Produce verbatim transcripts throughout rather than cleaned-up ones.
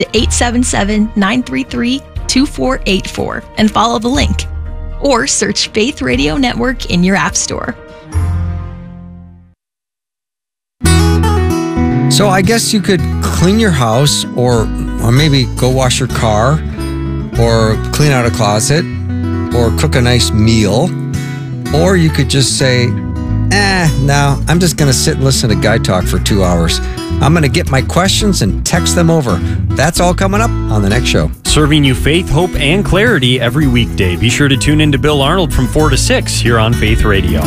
to eight seven seven, nine three three, two four eight four and follow the link. Or search Faith Radio Network in your app store. So I guess you could clean your house, or or maybe go wash your car, or clean out a closet, or cook a nice meal. Or you could just say, eh, no, I'm just going to sit and listen to Guy Talk for two hours. I'm going to get my questions and text them over. That's all coming up on the next show. Serving you faith, hope, and clarity every weekday. Be sure to tune in to Bill Arnold from four to six here on Faith Radio.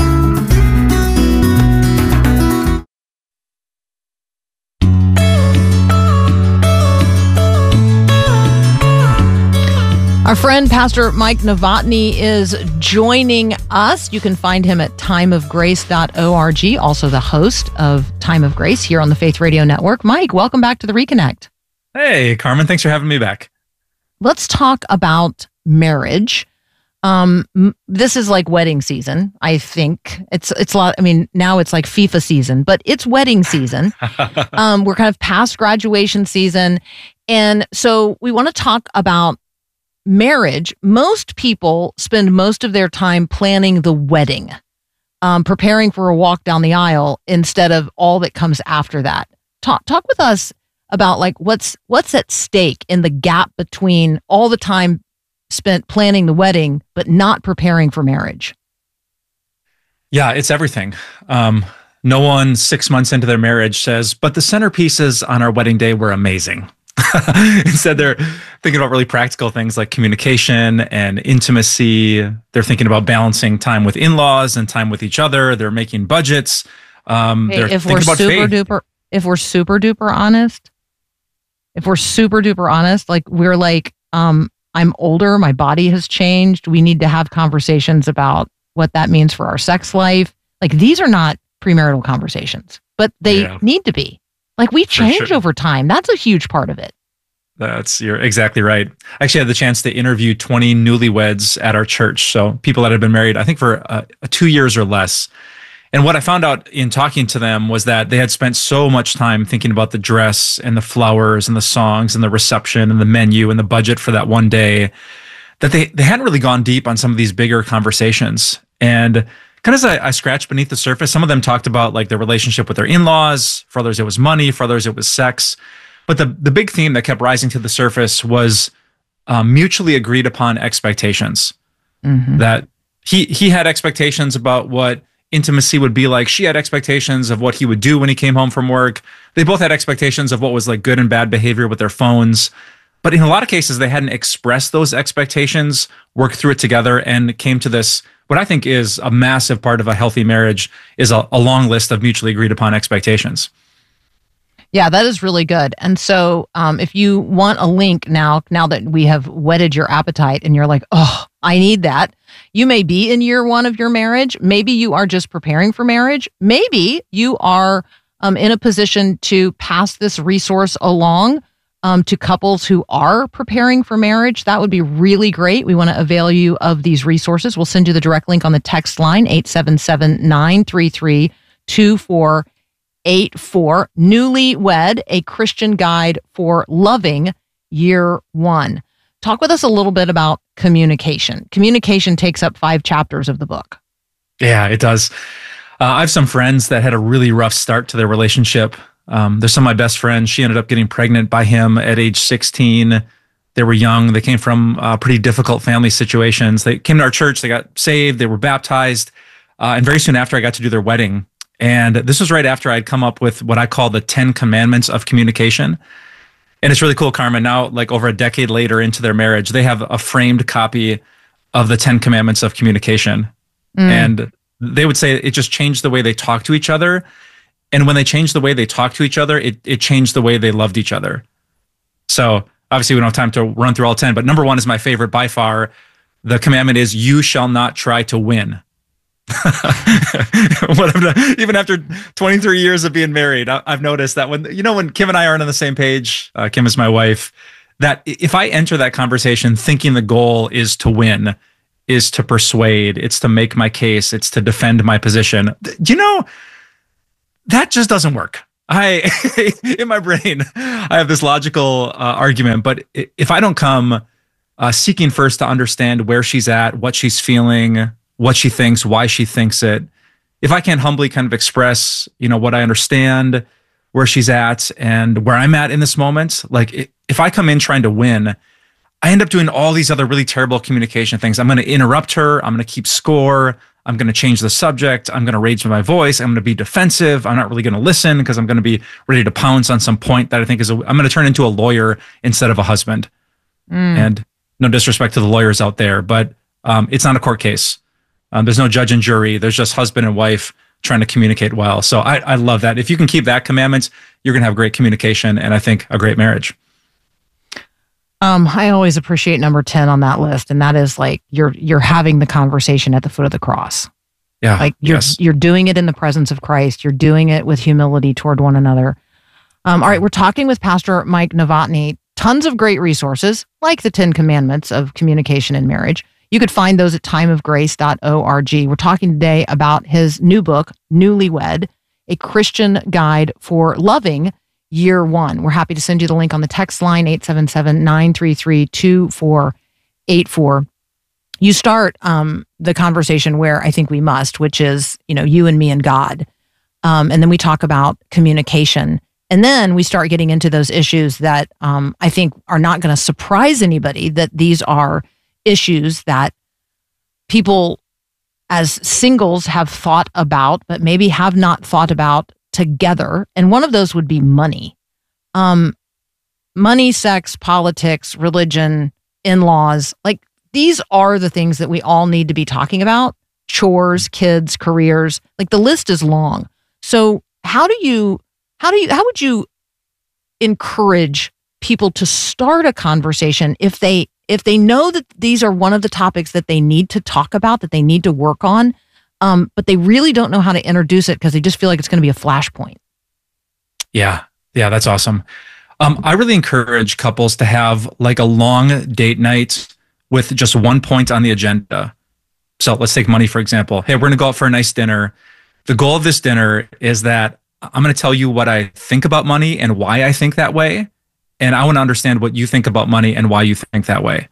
Our friend, Pastor Mike Novotny, is joining us. You can find him at time of grace dot org, also the host of Time of Grace here on the Faith Radio Network. Mike, welcome back to the Reconnect. Hey, Carmen, thanks for having me back. Let's talk about marriage. Um, this is like wedding season, I think. It's it's a lot. I mean, now it's like FIFA season, but it's wedding season. um, we're kind of past graduation season. And so we want to talk about marriage. Most people spend most of their time planning the wedding, um, preparing for a walk down the aisle instead of all that comes after that. Talk talk with us about like what's what's at stake in the gap between all the time spent planning the wedding but not preparing for marriage. Yeah, it's everything. Um, no one six months into their marriage says, but the centerpieces on our wedding day were amazing. Instead, they're thinking about really practical things like communication and intimacy. They're thinking about balancing time with in-laws and time with each other. They're making budgets. Um, hey, they're if thinking we're about super faith. duper, if we're super duper honest, if we're super duper honest, like we're like, um, I'm older, my body has changed. We need to have conversations about what that means for our sex life. Like these are not premarital conversations, but they Yeah. need to be. Like we change sure. over time. That's a huge part of it. That's you're exactly right. I actually had the chance to interview twenty newlyweds at our church. So people that had been married, I think for uh, two years or less. And what I found out in talking to them was that they had spent so much time thinking about the dress and the flowers and the songs and the reception and the menu and the budget for that one day that they, they hadn't really gone deep on some of these bigger conversations. And kind of as I, I scratched beneath the surface, some of them talked about like their relationship with their in-laws. For others, it was money. For others, it was sex. But the, the big theme that kept rising to the surface was um, mutually agreed upon expectations. Mm-hmm. That he he had expectations about what intimacy would be like. She had expectations of what he would do when he came home from work. They both had expectations of what was like good and bad behavior with their phones. But in a lot of cases, they hadn't expressed those expectations, worked through it together, and came to this, what I think is a massive part of a healthy marriage, is a, a long list of mutually agreed upon expectations. Yeah, that is really good. And so um, if you want a link now, now that we have whetted your appetite and you're like, oh, I need that. You may be in year one of your marriage. Maybe you are just preparing for marriage. Maybe you are um, in a position to pass this resource along um, to couples who are preparing for marriage. That would be really great. We want to avail you of these resources. We'll send you the direct link on the text line, eight seven seven, nine three three, two four eight four. Newlywed, a Christian guide for loving year one. Talk with us a little bit about communication. Communication takes up five chapters of the book. Yeah, it does. Uh, I have some friends that had a really rough start to their relationship. Um, they're some of my best friends. She ended up getting pregnant by him at age sixteen. They were young. They came from uh, pretty difficult family situations. They came to our church. They got saved. They were baptized. Uh, and very soon after, I got to do their wedding. And this was right after I'd come up with what I call the Ten Commandments of Communication. And it's really cool, Carmen. Now, like over a decade later into their marriage, they have a framed copy of the Ten Commandments of Communication. Mm. And they would say it just changed the way they talk to each other. And when they changed the way they talked to each other, it it changed the way they loved each other. So obviously we don't have time to run through all ten, but number one is my favorite by far. The commandment is, you shall not try to win. what I've done, even after twenty-three years of being married, I, I've noticed that when, you know, when Kim and I aren't on the same page, uh, Kim is my wife, that if I enter that conversation thinking the goal is to win, is to persuade, it's to make my case, it's to defend my position, you know, that just doesn't work. I, in my brain, I have this logical uh, argument, but if I don't come uh, seeking first to understand where she's at, what she's feeling, what she thinks, why she thinks it, if I can't humbly kind of express, you know, what I understand, where she's at and where I'm at in this moment, like if I come in trying to win, I end up doing all these other really terrible communication things. I'm going to interrupt her. I'm going to keep score. I'm going to change the subject. I'm going to raise my voice. I'm going to be defensive. I'm not really going to listen because I'm going to be ready to pounce on some point that I think is, a, I'm going to turn into a lawyer instead of a husband. Mm. And no disrespect to the lawyers out there, but um, it's not a court case. Um, there's no judge and jury. There's just husband and wife trying to communicate well. So I, I love that. If you can keep that commandment, you're going to have great communication and I think a great marriage. Um, I always appreciate number ten on that list, and that is like you're you're having the conversation at the foot of the cross. Yeah, like you're yes. you're doing it in the presence of Christ. You're doing it with humility toward one another. Um, all right, we're talking with Pastor Mike Novotny. Tons of great resources, like the Ten Commandments of communication in marriage. You could find those at time of grace dot org. We're talking today about his new book, Newlywed, a Christian guide for loving year one. We're happy to send you the link on the text line, eight seven seven, nine three three, two four eight four. You start um, the conversation where I think we must, which is, you know, you and me and God. Um, and then we talk about communication. And then we start getting into those issues that um, I think are not going to surprise anybody, that these are issues that people as singles have thought about, but maybe have not thought about together. And one of those would be money. Um, money, sex, politics, religion, in-laws, like these are the things that we all need to be talking about. Chores, kids, careers, like the list is long. So how do you, how do you, how would you encourage people to start a conversation if they, if they know that these are one of the topics that they need to talk about, that they need to work on, Um, but they really don't know how to introduce it because they just feel like it's going to be a flashpoint. Yeah. Yeah. That's awesome. Um, I really encourage couples to have like a long date night with just one point on the agenda. So let's take money, for example. Hey, we're going to go out for a nice dinner. The goal of this dinner is that I'm going to tell you what I think about money and why I think that way. And I want to understand what you think about money and why you think that way.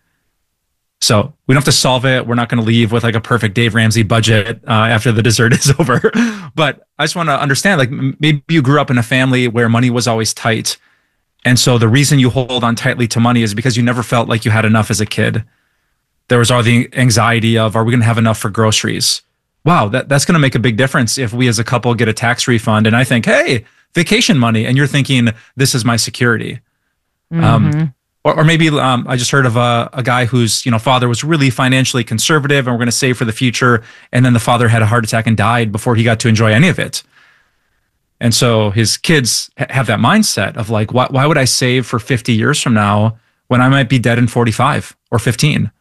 So we don't have to solve it. We're not going to leave with like a perfect Dave Ramsey budget uh, after the dessert is over. But I just want to understand, like maybe you grew up in a family where money was always tight. And so the reason you hold on tightly to money is because you never felt like you had enough as a kid. There was all the anxiety of, are we going to have enough for groceries? Wow, that, that's going to make a big difference if we as a couple get a tax refund. And I think, hey, vacation money. And you're thinking, this is my security. Mm-hmm. Um, Or, or maybe um, I just heard of a, a guy whose you know father was really financially conservative, and we're going to save for the future. And then the father had a heart attack and died before he got to enjoy any of it. And so his kids ha- have that mindset of like, why, why would I save for fifty years from now when I might be dead in forty-five or fifteen?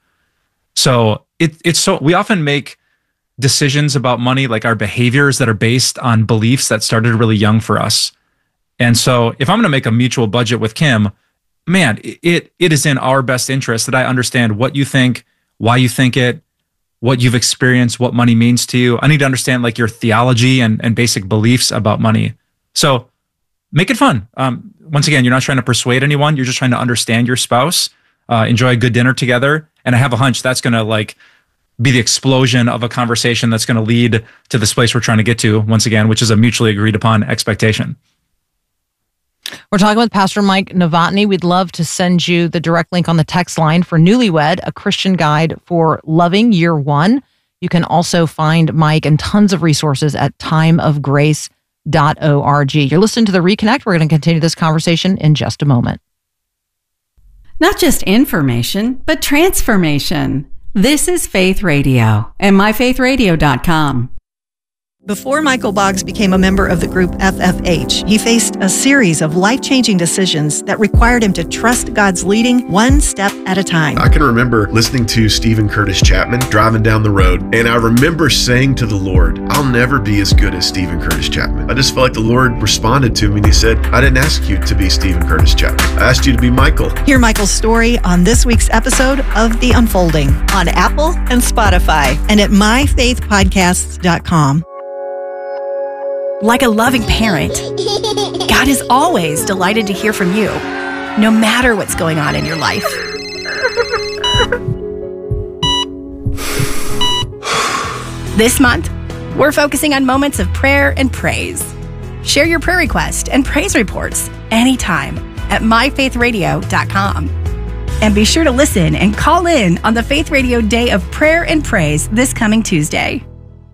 So it, it's so we often make decisions about money, like our behaviors, that are based on beliefs that started really young for us. And so if I'm going to make a mutual budget with Kim, man, it it is in our best interest that I understand what you think, why you think it, what you've experienced, what money means to you. I need to understand like your theology and, and basic beliefs about money. So make it fun. Um, once again, you're not trying to persuade anyone. You're just trying to understand your spouse, uh, enjoy a good dinner together. And I have a hunch that's going to like be the explosion of a conversation that's going to lead to this place we're trying to get to, once again, which is a mutually agreed upon expectation. We're talking with Pastor Mike Novotny. We'd love to send you the direct link on the text line for Newlywed, a Christian guide for loving year one. You can also find Mike and tons of resources at time of grace dot org. You're listening to The Reconnect. We're going to continue this conversation in just a moment. Not just information, but transformation. This is Faith Radio and my faith radio dot com. Before Michael Boggs became a member of the group F F H, he faced a series of life-changing decisions that required him to trust God's leading one step at a time. I can remember listening to Stephen Curtis Chapman driving down the road, and I remember saying to the Lord, I'll never be as good as Stephen Curtis Chapman. I just felt like the Lord responded to me and he said, I didn't ask you to be Stephen Curtis Chapman. I asked you to be Michael. Hear Michael's story on this week's episode of The Unfolding on Apple and Spotify and at my faith podcasts dot com. Like a loving parent, God is always delighted to hear from you, no matter what's going on in your life. This month, we're focusing on moments of prayer and praise. Share your prayer request and praise reports anytime at my faith radio dot com. And be sure to listen and call in on the Faith Radio Day of Prayer and Praise this coming Tuesday.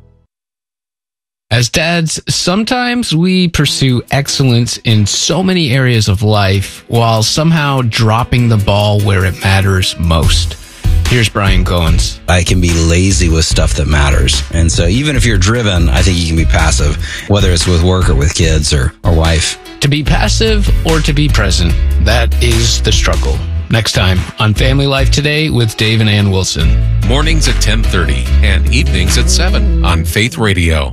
As dads, sometimes we pursue excellence in so many areas of life while somehow dropping the ball where it matters most. Here's Brian Goins. I can be lazy with stuff that matters. And so even if you're driven, I think you can be passive, whether it's with work or with kids or, or wife. To be passive or to be present, that is the struggle. Next time on Family Life Today with Dave and Ann Wilson. Mornings at ten thirty and evenings at seven on Faith Radio.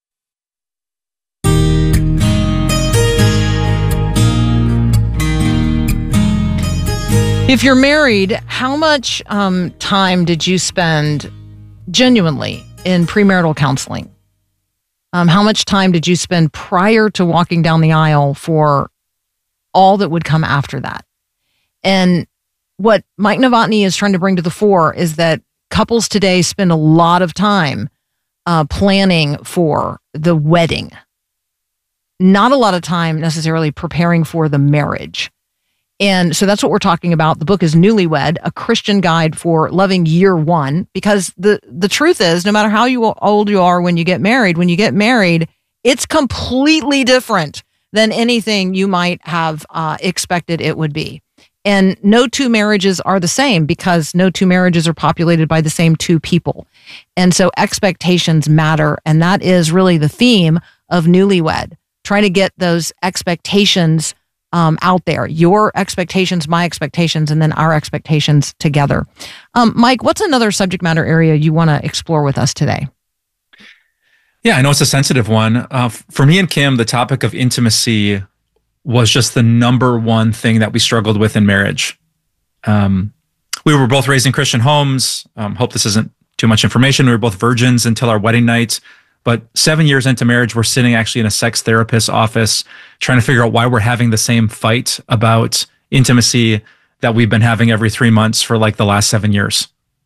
If you're married, how much um, time did you spend genuinely in premarital counseling? Um, how much time did you spend prior to walking down the aisle for all that would come after that? And what Mike Novotny is trying to bring to the fore is that couples today spend a lot of time uh, planning for the wedding, not a lot of time necessarily preparing for the marriage. And so that's what we're talking about. The book is Newlywed, a Christian guide for loving year one, because the, the truth is, no matter how you old you are when you get married, when you get married, it's completely different than anything you might have uh, expected it would be. And no two marriages are the same because no two marriages are populated by the same two people. And so expectations matter. And that is really the theme of Newlywed, trying to get those expectations um, out there. Your expectations, my expectations, and then our expectations together. Um, Mike, what's another subject matter area you want to explore with us today? Yeah, I know it's a sensitive one. Uh, for me and Kim, the topic of intimacy was just the number one thing that we struggled with in marriage. Um, we were both raised in Christian homes. Um, hope this isn't too much information. We were both virgins until our wedding night. But seven years into marriage, we're sitting actually in a sex therapist's office trying to figure out why we're having the same fight about intimacy that we've been having every three months for like the last seven years.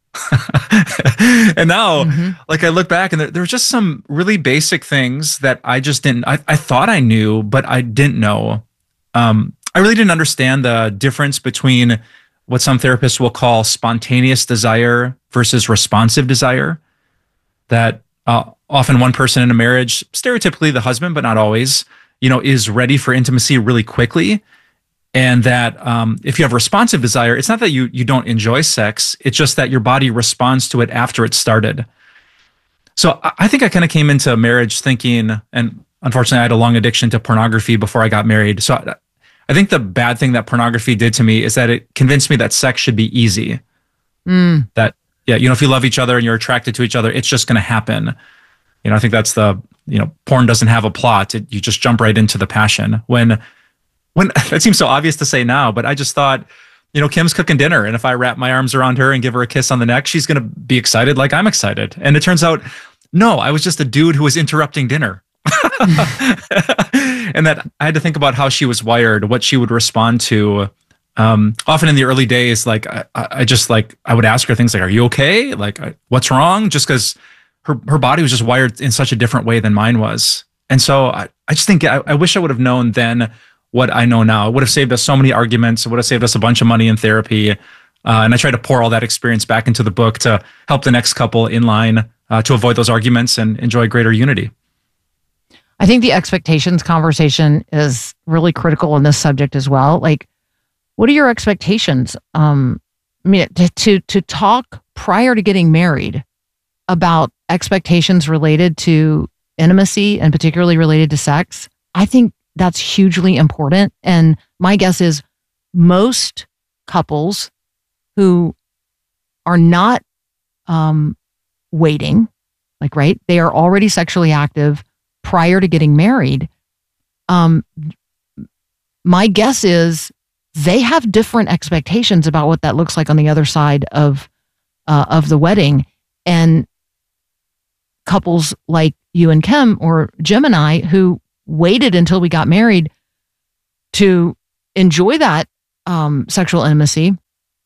And now, mm-hmm. like I look back and there, there were just some really basic things that I just didn't, I, I thought I knew, but I didn't know. Um, I really didn't understand the difference between what some therapists will call spontaneous desire versus responsive desire. That uh, often one person in a marriage, stereotypically the husband, but not always, you know, is ready for intimacy really quickly. And that um, if you have responsive desire, it's not that you you don't enjoy sex, it's just that your body responds to it after it started. So I, I think I kind of came into marriage thinking, and unfortunately I had a long addiction to pornography before I got married. So I, I think the bad thing that pornography did to me is that it convinced me that sex should be easy. Mm. That, yeah, you know, if you love each other and you're attracted to each other, it's just going to happen. You know, I think that's the, you know, porn doesn't have a plot. It, you just jump right into the passion. When When that seems so obvious to say now, but I just thought, you know, Kim's cooking dinner, and if I wrap my arms around her and give her a kiss on the neck, she's going to be excited like I'm excited. And it turns out, no, I was just a dude who was interrupting dinner. And that I had to think about how she was wired, what she would respond to. Um, often in the early days, like I, I just like, I would ask her things like, are you okay? Like, what's wrong? Just because her, her body was just wired in such a different way than mine was. And so I, I just think, I, I wish I would have known then what I know now. It would have saved us so many arguments. It would have saved us a bunch of money in therapy. Uh, and I tried to pour all that experience back into the book to help the next couple in line uh, to avoid those arguments and enjoy greater unity. I think the expectations conversation is really critical in this subject as well. Like, what are your expectations? Um, I mean, to, to, to talk prior to getting married about expectations related to intimacy and particularly related to sex, I think that's hugely important. And my guess is most couples who are not um, waiting, like, right, they are already sexually active prior to getting married. Um, my guess is they have different expectations about what that looks like on the other side of uh, of the wedding. And couples like you and Kim or Jim and I who waited until we got married, to enjoy that um, sexual intimacy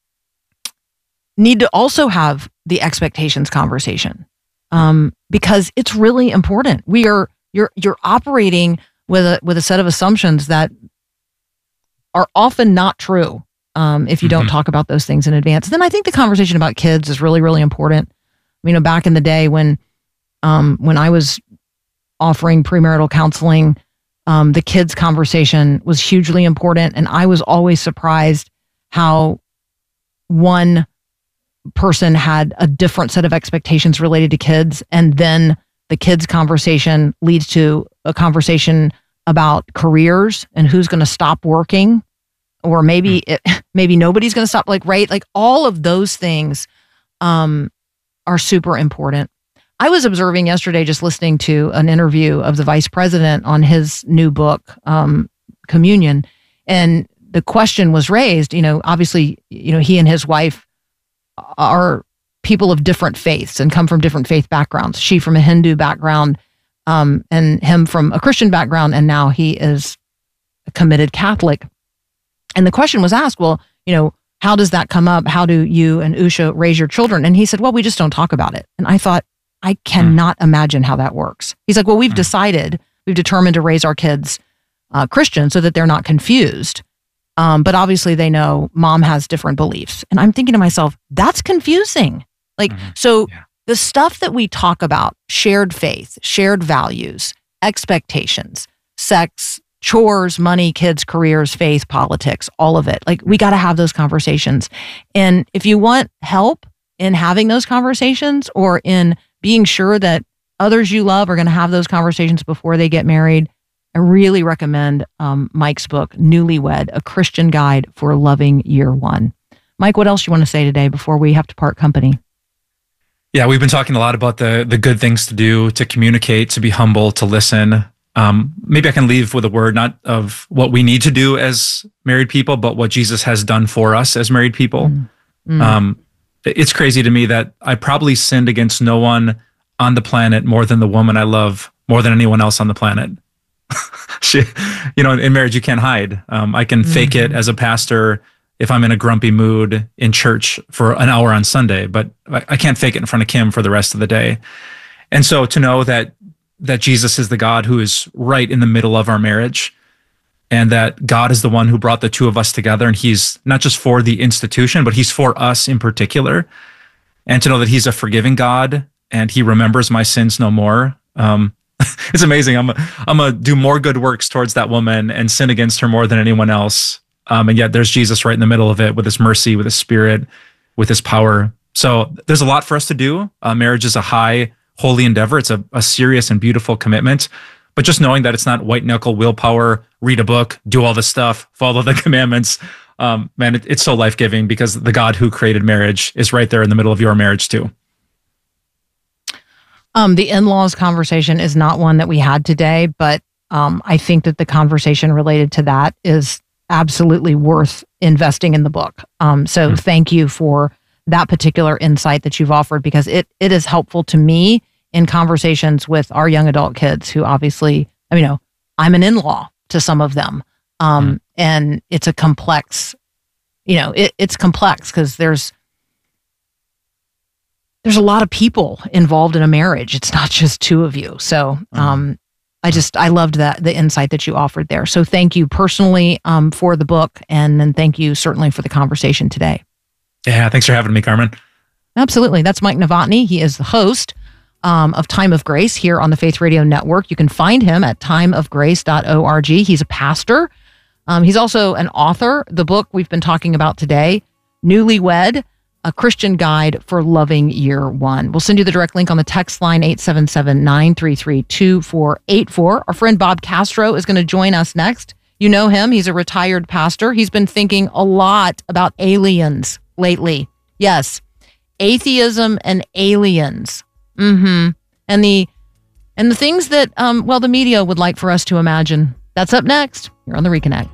need to also have the expectations conversation, um, because it's really important. We are you're you're operating with a with a set of assumptions that are often not true um, if you mm-hmm. don't talk about those things in advance. Then I think the conversation about kids is really really important. You know, back in the day when um, when I was offering premarital counseling, um, the kids conversation was hugely important, and I was always surprised how one person had a different set of expectations related to kids, and then the kids conversation leads to a conversation about careers and who's going to stop working, or maybe it, maybe nobody's going to stop. Like right, like all of those things um, are super important. I was observing yesterday, just listening to an interview of the vice president on his new book, um, Communion, and the question was raised. You know, obviously, you know, he and his wife are people of different faiths and come from different faith backgrounds. She from a Hindu background, um, and him from a Christian background, and now he is a committed Catholic. And the question was asked, well, you know, how does that come up? How do you and Usha raise your children? And he said, well, we just don't talk about it. And I thought, I cannot mm. imagine how that works. He's like, well, we've mm. decided, we've determined to raise our kids uh, Christian so that they're not confused. Um, but obviously they know mom has different beliefs. And I'm thinking to myself, that's confusing. Like, mm-hmm. so yeah. the stuff that we talk about, shared faith, shared values, expectations, sex, chores, money, kids, careers, faith, politics, all of it. Like, we got to have those conversations. And if you want help in having those conversations, or in being sure that others you love are going to have those conversations before they get married, I really recommend um, Mike's book, Newlywed, A Christian Guide for Loving Year One. Mike, what else you want to say today before we have to part company? Yeah, we've been talking a lot about the the good things to do, to communicate, to be humble, to listen. Um, maybe I can leave with a word, not of what we need to do as married people, but what Jesus has done for us as married people. Mm. Mm. Um, it's crazy to me that I probably sinned against no one on the planet more than the woman I love, more than anyone else on the planet. she, you know, in marriage, you can't hide. Um, I can mm-hmm. fake it as a pastor if I'm in a grumpy mood in church for an hour on Sunday, but I, I can't fake it in front of Kim for the rest of the day. And so to know that that Jesus is the God who is right in the middle of our marriage, and that God is the one who brought the two of us together, and he's not just for the institution, but he's for us in particular. And to know that he's a forgiving God and he remembers my sins no more. Um, it's amazing. I'm a, I'm gonna do more good works towards that woman and sin against her more than anyone else. Um, and yet there's Jesus right in the middle of it, with his mercy, with his spirit, with his power. So there's a lot for us to do. Uh, marriage is a high, holy endeavor. It's a, a serious and beautiful commitment. But just knowing that it's not white knuckle willpower, read a book, do all this stuff, follow the commandments, um, man, it, it's so life-giving, because the God who created marriage is right there in the middle of your marriage too. Um, the in-laws conversation is not one that we had today, but um, I think that the conversation related to that is absolutely worth investing in the book. Um, so mm-hmm. thank you for that particular insight that you've offered, because it it is helpful to me in conversations with our young adult kids who obviously, I mean, you know, I'm an in-law to some of them. Um, mm. And it's a complex, you know, it, it's complex because there's, there's a lot of people involved in a marriage. It's not just two of you. So um, mm. I just, I loved that, the insight that you offered there. So thank you personally um, for the book. And then thank you certainly for the conversation today. Yeah. Thanks for having me, Carmen. Absolutely. That's Mike Novotny. He is the host Um, of Time of Grace here on the Faith Radio Network. You can find him at time of grace dot org. He's a pastor. Um, he's also an author. The book we've been talking about today, Newlywed, A Christian Guide for Loving Year One. We'll send you the direct link on the text line, eight seven seven, nine three three, two four eight four. Our friend Bob Castro is going to join us next. You know him. He's a retired pastor. He's been thinking a lot about aliens lately. Yes, atheism and aliens. Mm-hmm. And the and the things that, um, well, the media would like for us to imagine. That's up next. You're on The Reconnect.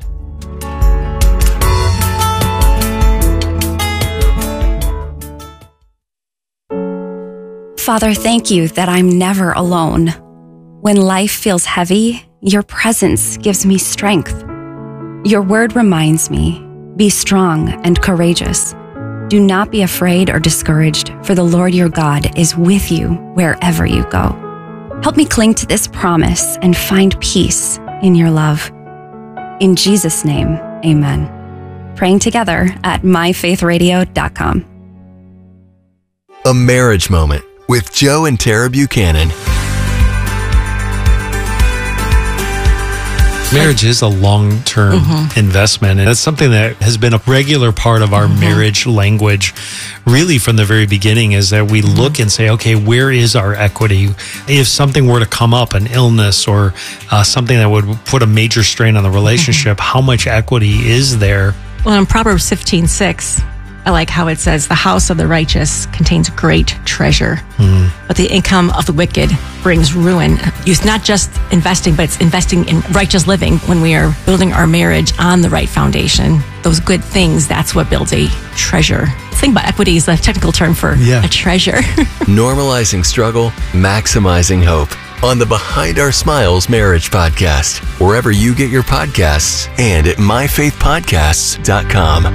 Father, thank you that I'm never alone. When life feels heavy, your presence gives me strength. Your word reminds me, be strong and courageous. Do not be afraid or discouraged, for the Lord your God is with you wherever you go. Help me cling to this promise and find peace in your love. In Jesus' name, amen. Praying together at my faith radio dot com. A Marriage Moment with Joe and Tara Buchanan. Marriage is a long-term Mhm. investment, and it's something that has been a regular part of our Mhm. marriage language really from the very beginning, is that we look and say, okay, where is our equity? If something were to come up, an illness or uh, something that would put a major strain on the relationship, how much equity is there? Well, in Proverbs fifteen six, I like how it says, the house of the righteous contains great treasure, Mm. but the income of the wicked brings ruin. It's not just investing, but it's investing in righteous living when we are building our marriage on the right foundation. Those good things, that's what builds a treasure. The thing about equity is the technical term for Yeah. a treasure. Normalizing struggle, maximizing hope. On the Behind Our Smiles Marriage Podcast, wherever you get your podcasts, and at my faith podcasts dot com.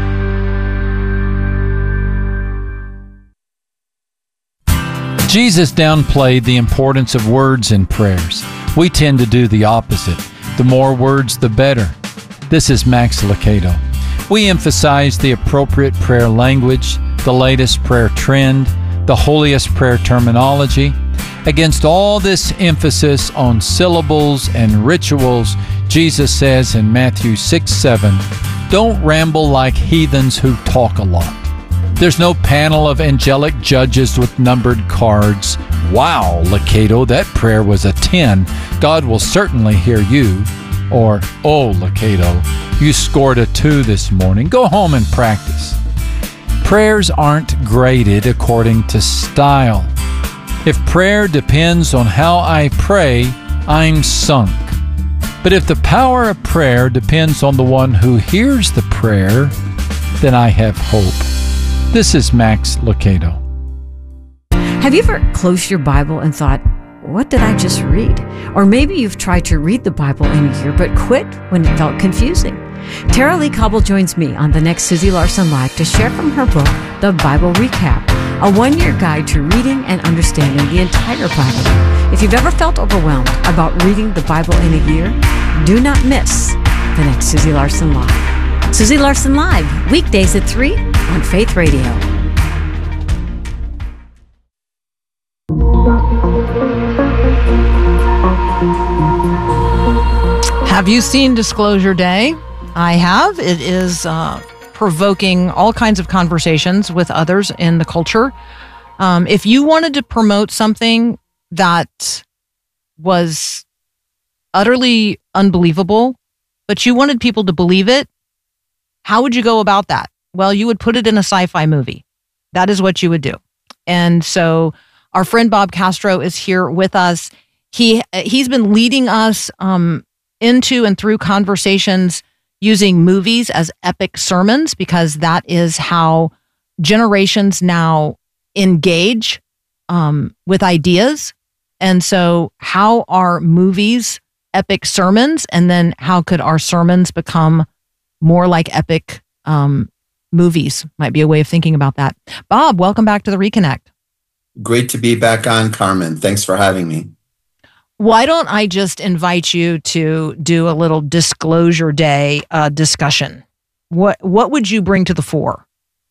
Jesus downplayed the importance of words in prayers. We tend to do the opposite. The more words, the better. This is Max Lucado. We emphasize the appropriate prayer language, the latest prayer trend, the holiest prayer terminology. Against all this emphasis on syllables and rituals, Jesus says in Matthew six seven, don't ramble like heathens who talk a lot. There's no panel of angelic judges with numbered cards. Wow, Lucado, that prayer was a ten. God will certainly hear you. Or, oh, Lucado, you scored a two this morning. Go home and practice. Prayers aren't graded according to style. If prayer depends on how I pray, I'm sunk. But if the power of prayer depends on the one who hears the prayer, then I have hope. This is Max Lucado. Have you ever closed your Bible and thought, what did I just read? Or maybe you've tried to read the Bible in a year but quit when it felt confusing. Tara Lee Cobble joins me on the next Susie Larson Live to share from her book, The Bible Recap, a one-year guide to reading and understanding the entire Bible. If you've ever felt overwhelmed about reading the Bible in a year, do not miss the next Susie Larson Live. Susie Larson Live, weekdays at three on Faith Radio. Have you seen Disclosure Day? I have. It is uh, provoking all kinds of conversations with others in the culture. Um, if you wanted to promote something that was utterly unbelievable, but you wanted people to believe it, how would you go about that? Well, you would put it in a sci-fi movie. That is what you would do. And so our friend Bob Castro is here with us. He, he's been leading us um, into and through conversations using movies as epic sermons, because that is how generations now engage um, with ideas. And so how are movies epic sermons? And then how could our sermons become more like epic um, movies? Might be a way of thinking about that. Bob, welcome back to the Reconnect. Great to be back on, Carmen. Thanks for having me. Why don't I just invite you to do a little Disclosure Day uh, discussion? What what would you bring to the fore?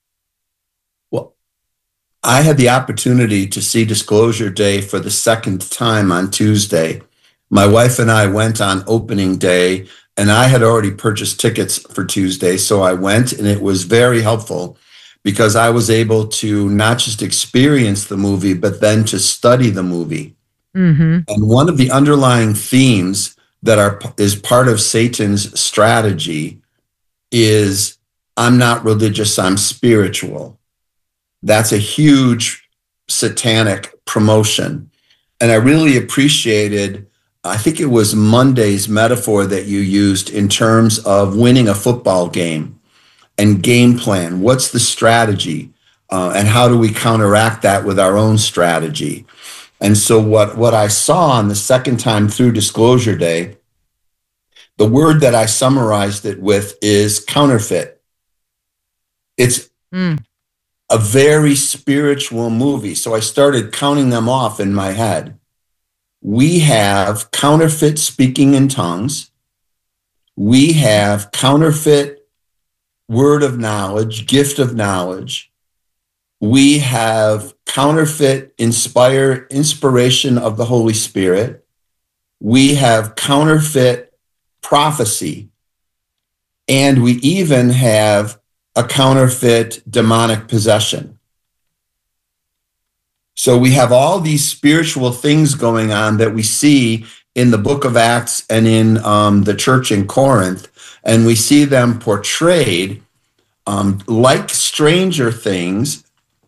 Well, I had the opportunity to see Disclosure Day for the second time on Tuesday. My wife and I went on opening day, and I had already purchased tickets for Tuesday, so I went, and it was very helpful because I was able to not just experience the movie, but then to study the movie. Mm-hmm. And one of the underlying themes that are is part of Satan's strategy is, I'm not religious, I'm spiritual. That's a huge satanic promotion. And I really appreciated, I think it was Monday's metaphor that you used in terms of winning a football game and game plan. What's the strategy? Uh, and how do we counteract that with our own strategy? And so what, what I saw on the second time through Disclosure Day, the word that I summarized it with is counterfeit. It's Mm. a very spiritual movie. So I started counting them off in my head. We have counterfeit speaking in tongues. We have counterfeit word of knowledge, gift of knowledge. We have counterfeit inspire, inspiration of the Holy Spirit. We have counterfeit prophecy. And we even have a counterfeit demonic possession. So we have all these spiritual things going on that we see in the book of Acts and in um, the church in Corinth, and we see them portrayed um, like Stranger Things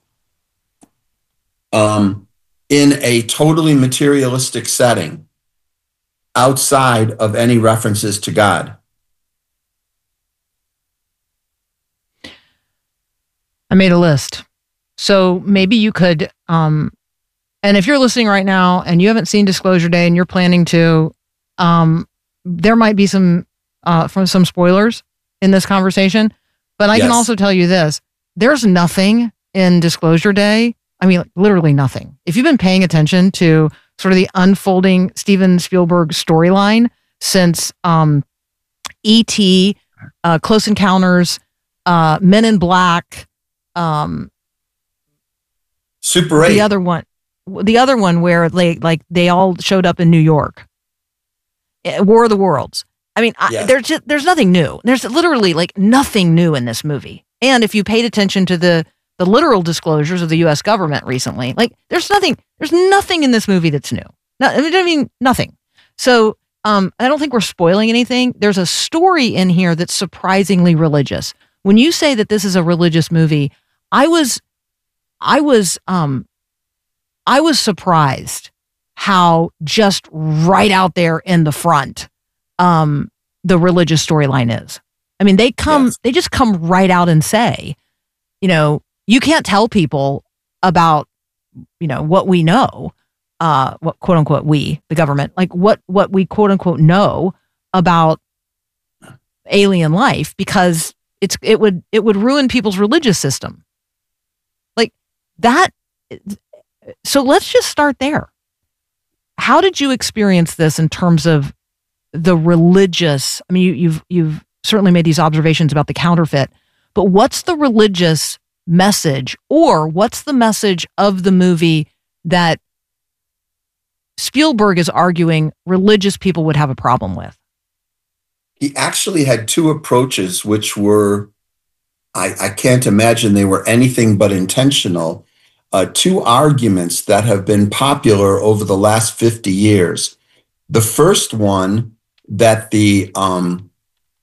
um, in a totally materialistic setting outside of any references to God. I made a list. So maybe you could, um, and if you're listening right now and you haven't seen Disclosure Day and you're planning to, um, there might be some, uh, from some spoilers in this conversation, but I Yes. can also tell you this, there's nothing in Disclosure Day. I mean, like, literally nothing. If you've been paying attention to sort of the unfolding Steven Spielberg storyline since, um, E T, uh, Close Encounters, uh, Men in Black, um, Super eight. The other one, the other one where they like they all showed up in New York. Eh, War of the Worlds. I mean, I, Yeah. there's just, there's nothing new. There's literally like nothing new in this movie. And if you paid attention to the the literal disclosures of the U S government recently, like there's nothing there's nothing in this movie that's new. No, I mean nothing. So um, I don't think we're spoiling anything. There's a story in here that's surprisingly religious. When you say that this is a religious movie, I was. I was um I was surprised how just right out there in the front um the religious storyline is. I mean, they come Yes. they just come right out and say, you know, you can't tell people about, you know, what we know, uh what quote unquote we, the government, like what what we quote unquote know about alien life because it's it would it would ruin people's religious system. That, so let's just start there. How did you experience this in terms of the religious? I mean, you, you've you've certainly made these observations about the counterfeit, but what's the religious message, or what's the message of the movie that Spielberg is arguing religious people would have a problem with? He actually had two approaches, which were, I, I can't imagine they were anything but intentional. Uh, two arguments that have been popular over the last fifty years. The first one that the um,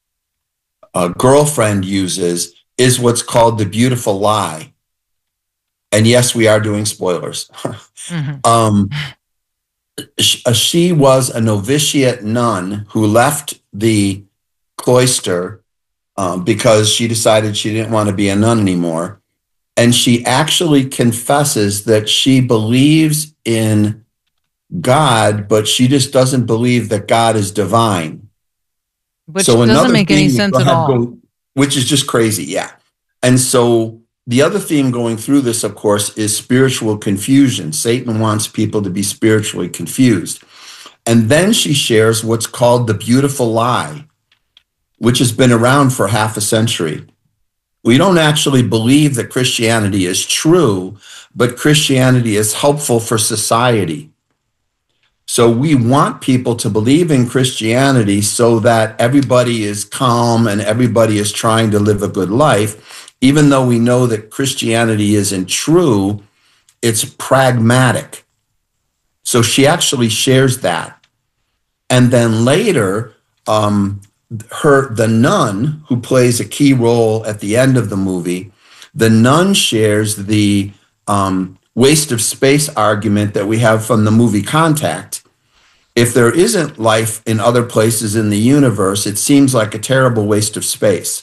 uh, girlfriend uses is what's called the beautiful lie. And yes, we are doing spoilers. Mm-hmm. um, sh- uh, she was a novitiate nun who left the cloister um, because she decided she didn't want to be a nun anymore. And she actually confesses that she believes in God, but she just doesn't believe that God is divine. Which doesn't make any sense at all. Go, which is just crazy, yeah. And so the other theme going through this, of course, is spiritual confusion. Satan wants people to be spiritually confused. And then she shares what's called the beautiful lie, which has been around for half a century. We don't actually believe that Christianity is true, but Christianity is helpful for society. So we want people to believe in Christianity so that everybody is calm and everybody is trying to live a good life. Even though we know that Christianity isn't true, it's pragmatic. So she actually shares that. And then later, um, her the nun who plays a key role at the end of the movie, the nun shares the um, waste of space argument that we have from the movie Contact. If there isn't life in other places in the universe, it seems like a terrible waste of space.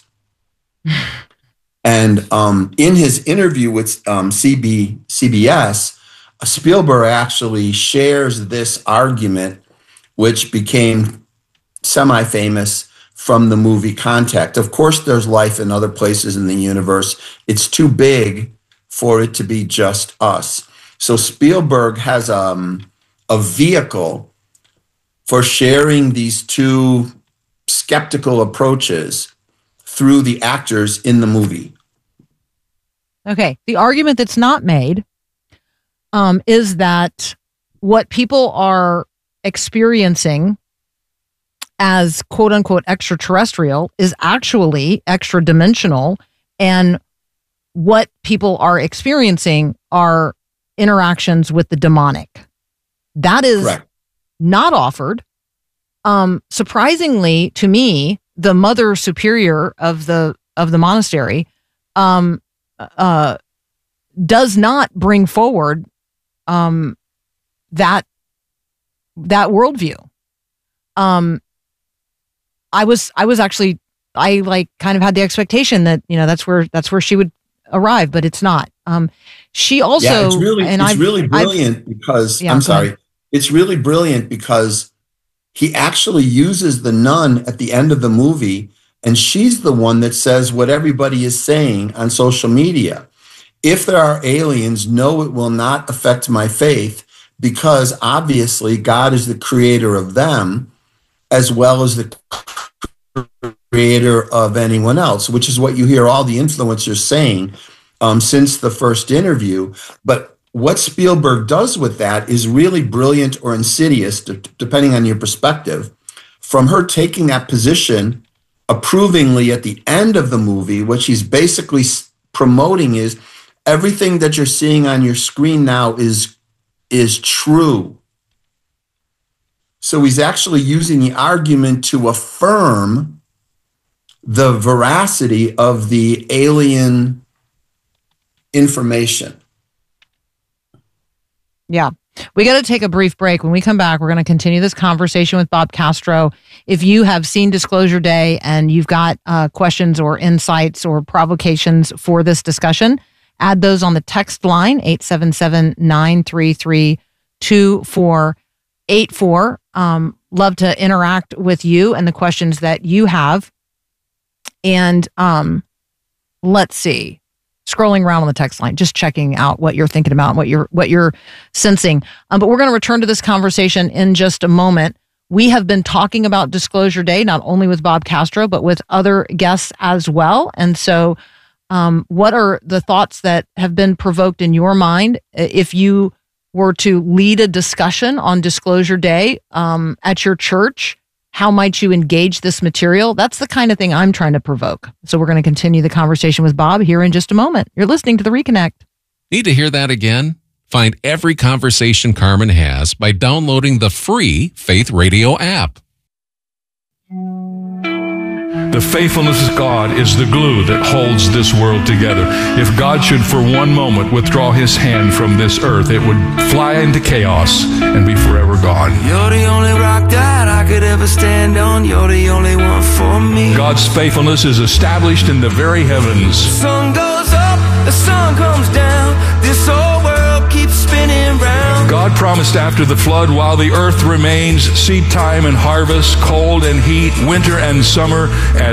And um, in his interview with um, C B, C B S, Spielberg actually shares this argument, which became semi-famous from the movie Contact. Of course, there's life in other places in the universe. It's too big for it to be just us. So Spielberg has um, a vehicle for sharing these two skeptical approaches through the actors in the movie. Okay. The argument that's not made um, is that what people are experiencing as quote unquote extraterrestrial is actually extra dimensional, and what people are experiencing are interactions with the demonic. That is Correct. Not offered. Um, surprisingly to me, the mother superior of the of the monastery um, uh, does not bring forward um, that that worldview. Um, I was I was actually I like kind of had the expectation that, you know, that's where that's where she would arrive, but it's not. Um, she also yeah, it's really and it's I've, really brilliant I've, because yeah, I'm go sorry. ahead. It's really brilliant because he actually uses the nun at the end of the movie, and she's the one that says what everybody is saying on social media. If there are aliens, no, it will not affect my faith, because obviously God is the creator of them as well as the creator of anyone else, which is what you hear all the influencers saying um, since the first interview. But what Spielberg does with that is really brilliant or insidious, d- depending on your perspective. From her taking that position approvingly at the end of the movie, what she's basically promoting is everything that you're seeing on your screen now is, is true. So he's actually using the argument to affirm the veracity of the alien information. Yeah. We got to take a brief break. When we come back, we're going to continue this conversation with Bob Castro. If you have seen Disclosure Day and you've got uh, questions or insights or provocations for this discussion, add those on the text line, eight seven seven, nine three three, two four eight four. Um, love to interact with you and the questions that you have. And um, let's see. Scrolling around on the text line, just checking out what you're thinking about, what you're what you're sensing. Um, but we're going to return to this conversation in just a moment. We have been talking about Disclosure Day, not only with Bob Castro, but with other guests as well. And so um, what are the thoughts that have been provoked in your mind if you were to lead a discussion on Disclosure Day um, at your church? How might you engage this material? That's the kind of thing I'm trying to provoke. So we're going to continue the conversation with Bob here in just a moment. You're listening to The Reconnect. Need to hear that again? Find every conversation Carmen has by downloading the free Faith Radio app. The faithfulness of God is the glue that holds this world together. If God should for one moment withdraw his hand from this earth, it would fly into chaos and be forever gone. You're the only rock that I could ever stand on. You're the only one for me. God's faithfulness is established in the very heavens. The sun goes up, the sun comes down. This whole world keeps spinning round. God promised after the flood, while the earth remains, seed time and harvest, cold and heat, winter and summer, at